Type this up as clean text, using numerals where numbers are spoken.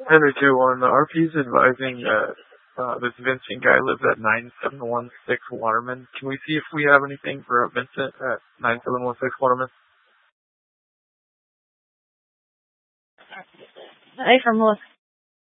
Henry 2-1, the RP's advising this Vincent guy lives at 9716 Waterman. Can we see if we have anything for Vincent at 9716 Waterman? Hey, from Melissa.